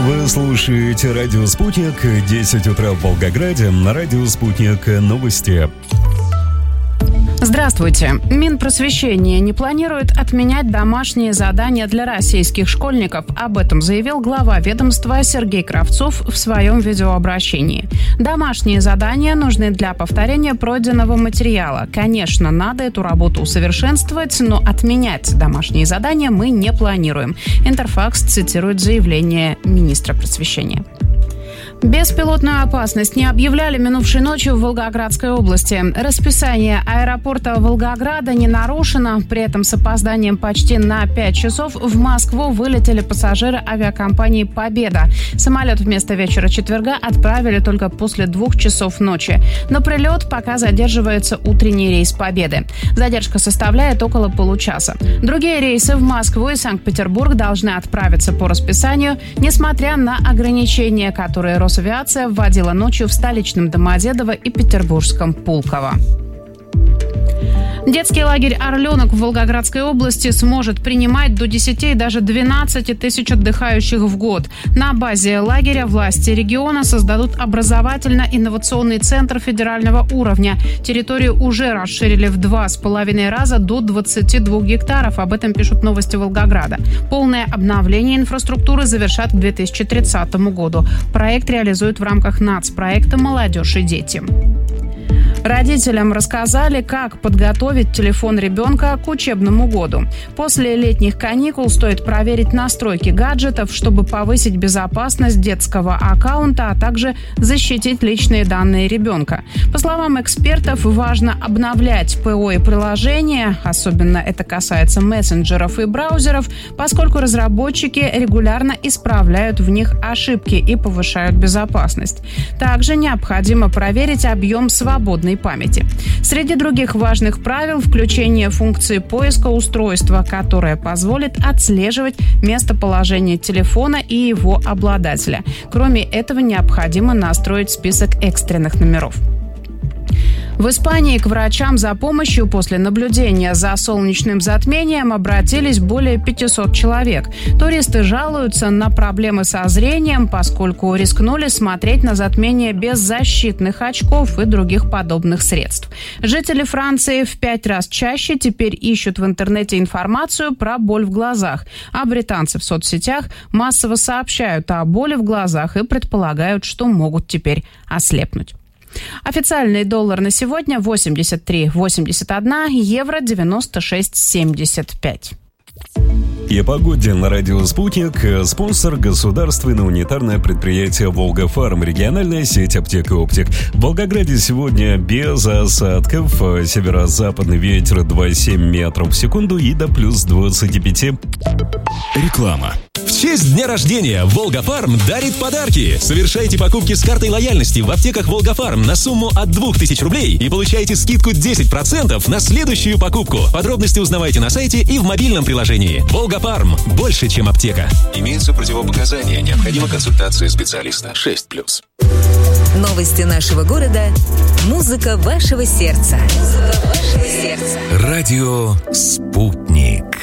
Вы слушаете «Радио Спутник», 10 утра в Волгограде, на «Радио Спутник» новости. Здравствуйте. Минпросвещение не планирует отменять домашние задания для российских школьников. Об этом заявил глава ведомства Сергей Кравцов в своем видеообращении. Домашние задания нужны для повторения пройденного материала. Конечно, надо эту работу усовершенствовать, но отменять домашние задания мы не планируем. Интерфакс цитирует заявление министра просвещения. Беспилотную опасность не объявляли минувшей ночью в Волгоградской области. Расписание аэропорта Волгограда не нарушено. При этом с опозданием почти на 5 часов в Москву вылетели пассажиры авиакомпании «Победа». Самолет вместо вечера четверга отправили только после 2 часов ночи. На прилет пока задерживается утренний рейс «Победы». Задержка составляет около получаса. Другие рейсы в Москву и Санкт-Петербург должны отправиться по расписанию, несмотря на ограничения, которые Росавиация вводила ночью в столичном Домодедово и петербургском Пулково. Детский лагерь «Орленок» в Волгоградской области сможет принимать до 10 и даже 12 тысяч отдыхающих в год. На базе лагеря власти региона создадут образовательно-инновационный центр федерального уровня. Территорию уже расширили в 2,5 раза до 22 гектаров. Об этом пишут «Новости Волгограда». Полное обновление инфраструктуры завершат к 2030 году. Проект реализуют в рамках нацпроекта «Молодежь и дети». Родителям рассказали, как подготовить телефон ребенка к учебному году. После летних каникул стоит проверить настройки гаджетов, чтобы повысить безопасность детского аккаунта, а также защитить личные данные ребенка. По словам экспертов, важно обновлять ПО и приложения, особенно это касается мессенджеров и браузеров, поскольку разработчики регулярно исправляют в них ошибки и повышают безопасность. Также необходимо проверить объем свободной памяти. Среди других важных правил включение функции поиска устройства, которая позволит отслеживать местоположение телефона и его обладателя. Кроме этого, необходимо настроить список экстренных номеров. В Испании к врачам за помощью после наблюдения за солнечным затмением обратились более 500 человек. Туристы жалуются на проблемы со зрением, поскольку рискнули смотреть на затмение без защитных очков и других подобных средств. Жители Франции в 5 раз чаще теперь ищут в интернете информацию про боль в глазах, а британцы в соцсетях массово сообщают о боли в глазах и предполагают, что могут теперь ослепнуть. Официальный доллар на сегодня 83,81, евро 96,75. И о погоде на радио «Спутник». Спонсор — государственное унитарное предприятие «Волгофарм», региональная сеть аптек и оптик. В Волгограде сегодня без осадков. Северо-западный ветер 2,7 метров в секунду и до плюс 25. Реклама. В честь дня рождения «Волгофарм» дарит подарки. Совершайте покупки с картой лояльности в аптеках «Волгофарм» на сумму от 2000 рублей и получайте скидку 10% на следующую покупку. Подробности узнавайте на сайте и в мобильном приложении. «Волгофарм» – больше, чем аптека. Имеются противопоказания. Необходима консультация специалиста. 6+. Новости нашего города. Музыка вашего сердца. Радио «Спутник».